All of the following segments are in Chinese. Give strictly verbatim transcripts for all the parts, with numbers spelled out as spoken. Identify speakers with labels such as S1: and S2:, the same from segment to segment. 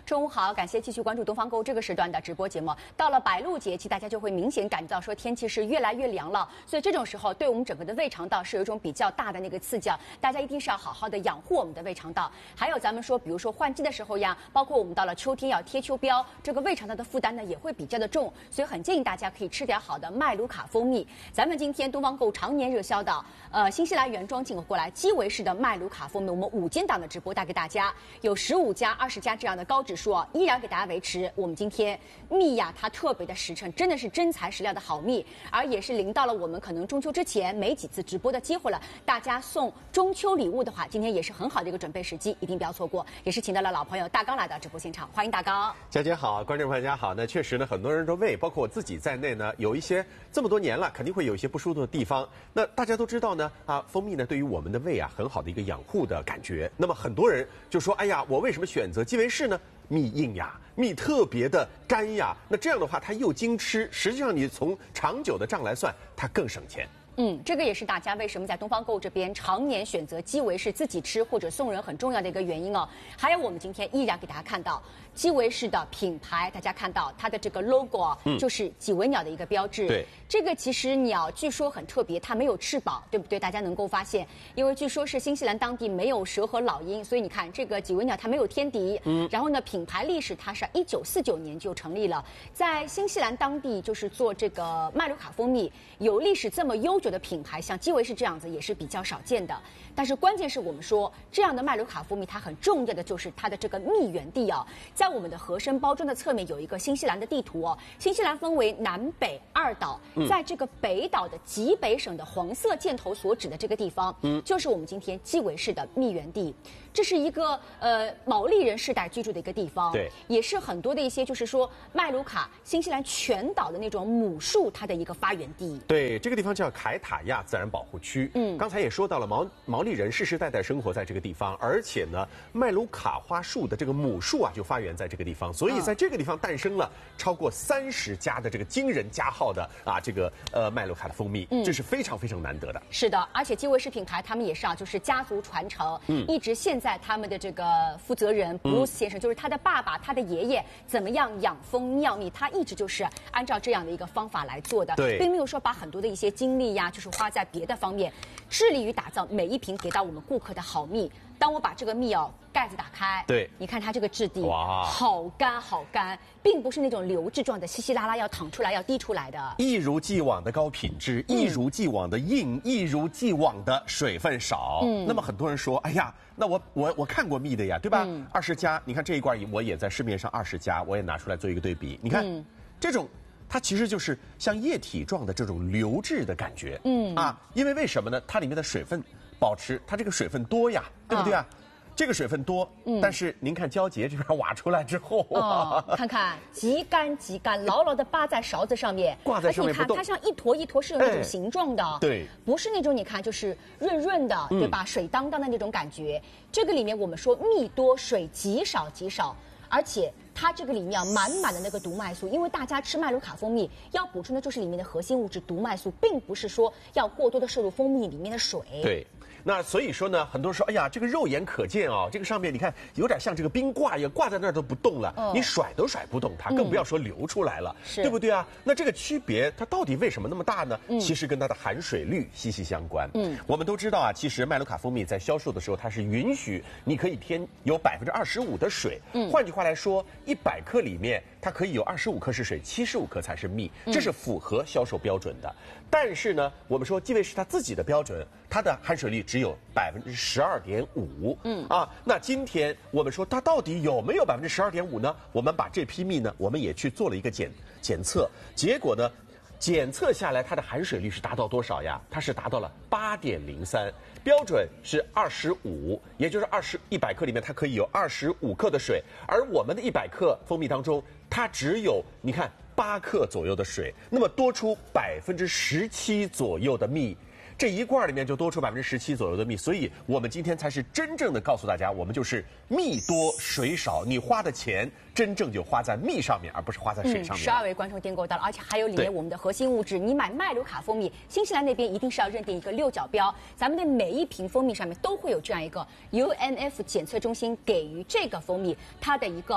S1: 中午好，感谢继续关注东方购物这个时段的直播节目。到了白露节气，大家就会明显感觉到说天气是越来越凉了，所以这种时候对我们整个的胃肠道是有一种比较大的那个刺激，大家一定是要好好的养护我们的胃肠道。还有咱们说，比如说换季的时候呀，包括我们到了秋天要贴秋膘，这个胃肠道的负担呢也会比较的重，所以很建议大家可以吃点好的麦卢卡蜂蜜。咱们今天东方购物常年热销的，呃，新西兰原装进口过来基维氏的麦卢卡蜂蜜，我们午间档的直播带给大家，有十五家、二十家这样的高指数啊，依然给大家维持。我们今天蜜呀，它特别的实诚，真的是真材实料的好蜜，而也是临到了我们可能中秋之前没几次直播的机会了。大家送中秋礼物的话，今天也是很好的一个准备时机，一定不要错过。也是请到了老朋友大刚来到直播现场，欢迎大刚。
S2: 佳姐好，观众朋友大家好。那确实呢，很多人的胃，包括我自己在内呢，有一些这么多年了，肯定会有一些不舒服的地方。那大家都知道呢，啊，蜂蜜呢对于我们的胃啊很好的一个养护的感觉。那么很多人就说，哎呀，我为什么选择基维氏呢？蜜硬呀，蜜特别的干呀，那这样的话它又经吃，实际上你从长久的账来算，它更省钱。
S1: 嗯，这个也是大家为什么在东方购物这边常年选择基维氏自己吃或者送人很重要的一个原因哦。还有我们今天依然给大家看到基维氏的品牌，大家看到它的这个 logo 就是几维鸟的一个标志。
S2: 对，
S1: 这个其实鸟据说很特别，它没有翅膀，对不对？大家能够发现，因为据说是新西兰当地没有蛇和老鹰，所以你看这个几维鸟它没有天敌。嗯，然后呢，品牌历史它是一九四九年就成立了，在新西兰当地就是做这个麦卢卡蜂蜜，有历史这么悠久的品牌，像基维氏这样子也是比较少见的。但是关键是我们说，这样的麦卢卡蜂蜜它很重要的就是它的这个蜜源地啊，在我们的盒身包装的侧面有一个新西兰的地图哦。新西兰分为南北二岛，在这个北岛的极北省的黄色箭头所指的这个地方，嗯，就是我们今天基维氏的蜜源地。这是一个呃毛利人世代居住的一个地方，
S2: 对，
S1: 也是很多的一些就是说麦卢卡新西兰全岛的那种母树它的一个发源地。
S2: 对，这个地方叫凯塔亚自然保护区。嗯，刚才也说到了毛毛利人世世代代生活在这个地方，而且呢，麦卢卡花树的这个母树啊就发源在这个地方，所以在这个地方诞生了超过三十家的这个惊人加号的啊这个呃麦卢卡的蜂蜜，嗯，这是非常非常难得的。
S1: 是的，而且基维氏品牌他们也是啊，就是家族传承，嗯，一直现在他们的这个负责人布鲁斯先生，就是他的爸爸、他的爷爷怎么样养蜂酿蜜，他一直就是按照这样的一个方法来做的，
S2: 对，
S1: 并没有说把很多的一些精力呀，就是花在别的方面，致力于打造每一瓶给到我们顾客的好蜜。当我把这个蜜哦盖子打开，
S2: 对，
S1: 你看它这个质地，
S2: 哇，
S1: 好干好干，并不是那种流质状的稀稀拉拉要淌出来要滴出来的，
S2: 一如既往的高品质，一如既往的硬，一如既往的水分少。嗯，那么很多人说，哎呀，那我我我看过蜜的呀，对吧？二十加，你看这一罐我也在市面上二十加，我也拿出来做一个对比，你看、嗯、这种。它其实就是像液体状的这种流质的感觉，嗯啊，因为为什么呢？它里面的水分保持，它这个水分多呀，对不对啊？啊这个水分多，嗯，但是您看胶节这边挖出来之后，
S1: 哦，看看极干极干，牢牢的扒在勺子上面，
S2: 挂在上面不动。
S1: 而且你看它像一坨一坨是有那种形状的，
S2: 哎、对，
S1: 不是那种你看就是润润的，对吧？嗯、水当当的那种感觉。这个里面我们说蜜多，水极少极少。而且它这个里面啊满满的那个毒麦素，因为大家吃麦卢卡蜂蜜要补充的就是里面的核心物质毒麦素，并不是说要过多的摄入蜂蜜里面的水。
S2: 对。那所以说呢，很多人说，哎呀，这个肉眼可见啊、哦，这个上面你看有点像这个冰挂一样，挂在那儿都不动了，哦、你甩都甩不动它，更不要说流出来了，嗯、对不对啊？那这个区别它到底为什么那么大呢？嗯、其实跟它的含水率息息相关。嗯，我们都知道啊，其实麦卢卡蜂蜜在销售的时候，它是允许你可以添有百分之二十五的水。嗯，换句话来说，一百克里面它可以有二十五克是水，七十五克才是蜜，这是符合销售标准的。嗯、但是呢，我们说基维氏它自己的标准，它的含水率只有百分之十二点五，嗯啊，那今天我们说它到底有没有百分之十二点五呢？我们把这批蜜呢，我们也去做了一个检检测，结果呢，检测下来它的含水率是达到多少呀？它是达到了八点零三，标准是二十五，也就是二十一百克里面它可以有二十五克的水，而我们的一百克蜂蜜当中，它只有你看八克左右的水，那么多出百分之十七左右的蜜。这一罐里面就多出百分之十七左右的蜜，所以我们今天才是真正的告诉大家，我们就是蜜多水少，你花的钱真正就花在蜜上面，而不是花在水上面。
S1: 十、嗯、二位观众订购到了，而且还有里面我们的核心物质。你买麦卢卡蜂蜜，新西兰那边一定是要认定一个六角标，咱们的每一瓶蜂蜜上面都会有这样一个 U N F 检测中心给予这个蜂蜜它的一个。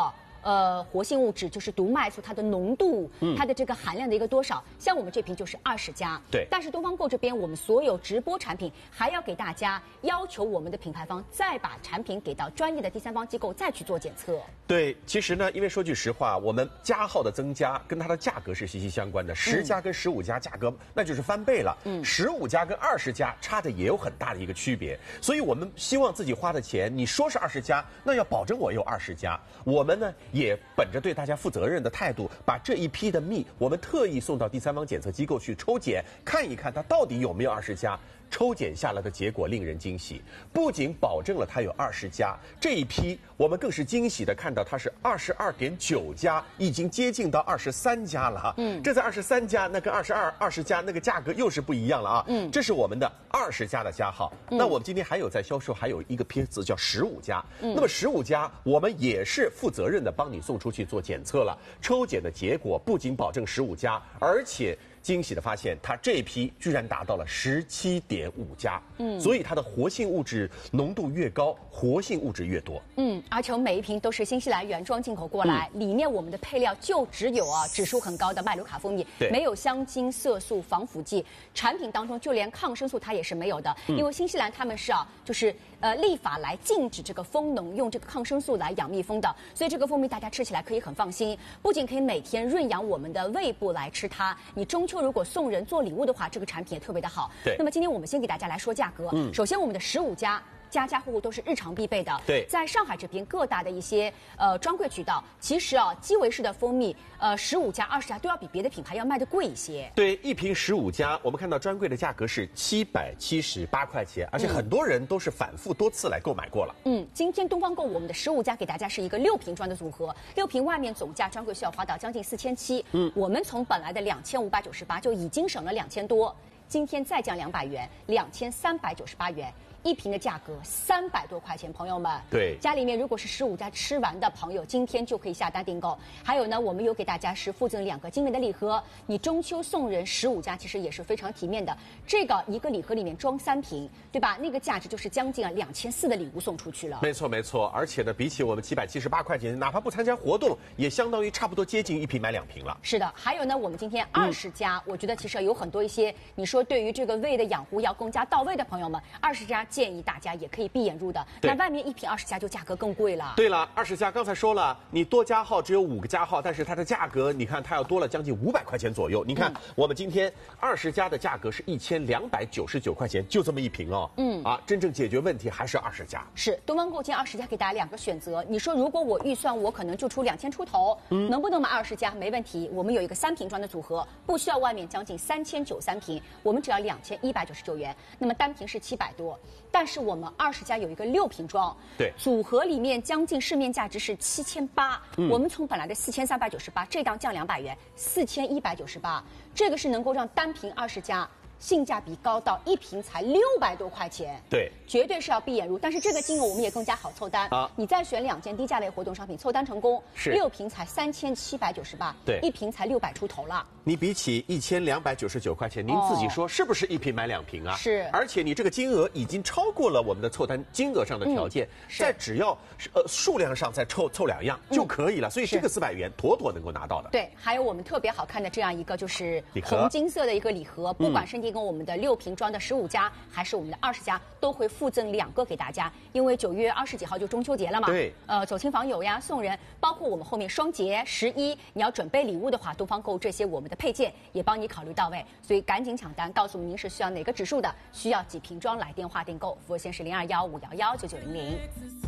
S1: 呃活性物质，就是毒麦素它的浓度，
S2: 嗯、
S1: 它的这个含量的一个多少。像我们这瓶就是二十加，
S2: 对。
S1: 但是东方购这边，我们所有直播产品还要给大家要求我们的品牌方再把产品给到专业的第三方机构再去做检测。
S2: 对，其实呢，因为说句实话，我们加号的增加跟它的价格是息息相关的，十加跟十五加价格那就是翻倍了，嗯，十五加跟二十加差的也有很大的一个区别，所以我们希望自己花的钱，你说是二十加，那要保证我有二十加。我们呢也本着对大家负责任的态度，把这一批的蜜，我们特意送到第三方检测机构去抽检，看一看它到底有没有二十加。抽检下来的结果令人惊喜，不仅保证了它有二十加，这一批我们更是惊喜的看到它是二十二点九加，已经接近到二十三加了哈。嗯，这在二十三加，那跟二十二、二十加那个价格又是不一样了啊。嗯，这是我们的二十加的加号。嗯、那我们今天还有在销售，还有一个批次叫十五加。嗯，那么十五加我们也是负责任的帮你送出去做检测了，抽检的结果不仅保证十五加，而且。惊喜的发现，它这一批居然达到了十七点五加，嗯，所以它的活性物质浓度越高，活性物质越多，
S1: 嗯，而且我们每一瓶都是新西兰原装进口过来，嗯、里面我们的配料就只有啊指数很高的麦卢卡蜂蜜，没有香精、色素、防腐剂，产品当中就连抗生素它也是没有的，嗯、因为新西兰他们是啊，就是呃立法来禁止这个蜂农用这个抗生素来养蜜蜂的，所以这个蜂蜜大家吃起来可以很放心，不仅可以每天润养我们的胃部来吃它，你中秋。如果送人做礼物的话，这个产品也特别的好。
S2: 对，
S1: 那么今天我们先给大家来说价格。嗯，首先我们的十五加。家家户户都是日常必备的。
S2: 对，
S1: 在上海这边各大的一些呃专柜渠道，其实啊基维氏的蜂蜜，呃十五加、二十加都要比别的品牌要卖的贵一些。
S2: 对，一瓶十五加，我们看到专柜的价格是七百七十八块钱，而且很多人都是反复多次来购买过了。
S1: 嗯，今天东方购我们的十五加给大家是一个六瓶装的组合，六瓶外面总价专柜需要花到将近四千七。嗯，我们从本来的两千五百九十八就已经省了两千多，今天再降两百元，两千三百九十八元。一瓶的价格三百多块钱，朋友们，
S2: 对，
S1: 家里面如果是十五加吃完的朋友，今天就可以下单订购。还有呢，我们有给大家是附赠两个精美的礼盒，你中秋送人十五加其实也是非常体面的。这个一个礼盒里面装三瓶，对吧？那个价值就是将近啊两千四的礼物送出去了。
S2: 没错没错，而且呢，比起我们七百七十八块钱，哪怕不参加活动，也相当于差不多接近一瓶买两瓶了。
S1: 是的，还有呢，我们今天二十加，我觉得其实有很多一些，你说对于这个胃的养护要更加到位的朋友们，二十加建议大家也可以闭眼入的。那外面一瓶二十加就价格更贵了。
S2: 对了，二十加刚才说了，你多加号只有五个加号，但是它的价格你看它要多了将近五百块钱左右。你看、嗯、我们今天二十加的价格是一千两百九十九块钱，就这么一瓶哦。嗯啊，真正解决问题还是二十加。
S1: 是东方购今天二十加给大家两个选择，你说如果我预算我可能就出两千出头，嗯，能不能买二十加？没问题，我们有一个三瓶装的组合，不需要外面将近三千九三瓶，我们只要两千一百九十九元，那么单瓶是七百多，但是我们二十加有一个六瓶装，
S2: 对，
S1: 组合里面将近市面价值是七千八，我们从本来的四千三百九十八，这档降两百元，四千一百九十八，这个是能够让单瓶二十加。性价比高到一瓶才六百多块钱，
S2: 对，
S1: 绝对是要闭眼入。但是这个金额我们也更加好凑单啊！你再选两件低价类活动商品，凑单成功，
S2: 是
S1: 六瓶才三千七百九十八，
S2: 对，
S1: 一瓶才六百出头了。
S2: 你比起一千两百九十九块钱，您自己说是不是一瓶买两瓶啊？
S1: 是，
S2: 而且你这个金额已经超过了我们的凑单金额上的条件，嗯、再只要呃数量上再凑凑两样就可以了。嗯、所以这个四百元妥妥能够拿到的。
S1: 对，还有我们特别好看的这样一个就是红金色的一个礼盒，不管是提供我们的六瓶。瓶装的十五加还是我们的二十加，都会附赠两个给大家，因为九月二十几号就中秋节了嘛。
S2: 对，
S1: 呃，走亲访友呀，送人，包括我们后面双节、十一，你要准备礼物的话，东方购这些我们的配件也帮你考虑到位，所以赶紧抢单，告诉我们您是需要哪个指数的，需要几瓶装，来电话订购，服务线是零二幺五幺幺九九零零。